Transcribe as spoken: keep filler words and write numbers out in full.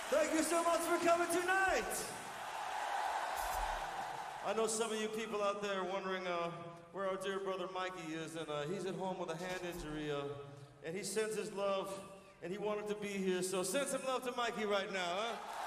Thank you so much for coming tonight. I know some of you people out there are wondering uh, where our dear brother Mikey is, and uh, he's at home with a hand injury, uh, and he sends his love, and he wanted to be here, so send some love to Mikey right now, huh?